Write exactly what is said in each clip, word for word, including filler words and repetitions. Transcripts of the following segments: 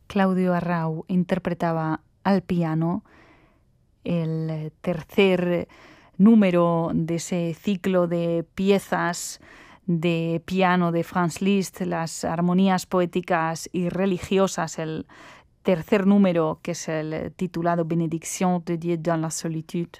Claudio Arrau interpretaba al piano el tercer número de ese ciclo de piezas de piano de Franz Liszt, las armonías poéticas y religiosas, el tercer número, que es el titulado Benediction de Dieu dans la solitude.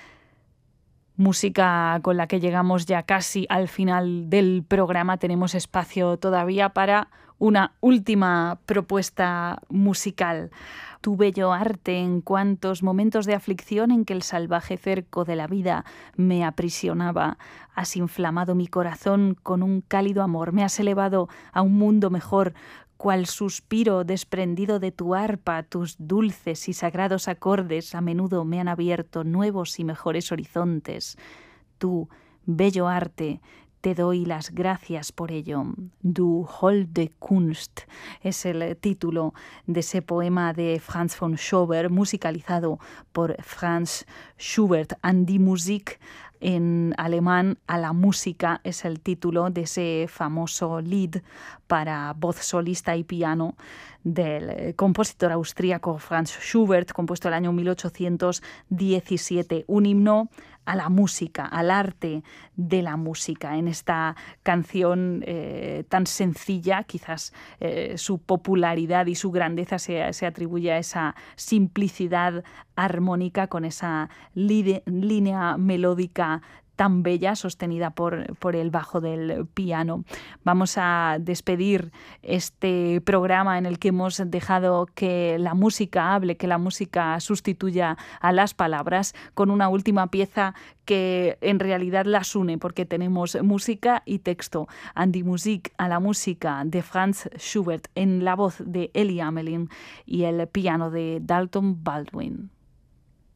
Música con la que llegamos ya casi al final del programa. Tenemos espacio todavía para una última propuesta musical. Tu bello arte, en cuantos momentos de aflicción en que el salvaje cerco de la vida me aprisionaba, has inflamado mi corazón con un cálido amor, me has elevado a un mundo mejor, cual suspiro desprendido de tu arpa, tus dulces y sagrados acordes a menudo me han abierto nuevos y mejores horizontes. Tú, bello arte, te doy las gracias por ello. Du holde Kunst es el título de ese poema de Franz von Schober, musicalizado por Franz Schubert. An die Musik, en alemán, a la música, es el título de ese famoso Lied para voz solista y piano del compositor austríaco Franz Schubert, compuesto el año mil ochocientos diecisiete. Un himno a la música, al arte de la música. En esta canción eh, tan sencilla, quizás eh, su popularidad y su grandeza se, se atribuye a esa simplicidad armónica, con esa lide, línea melódica tan bella, sostenida por, por el bajo del piano. Vamos a despedir este programa en el que hemos dejado que la música hable, que la música sustituya a las palabras, con una última pieza que en realidad las une, porque tenemos música y texto. An die Musik, a la música de Franz Schubert, en la voz de Elie Hamelin y el piano de Dalton Baldwin.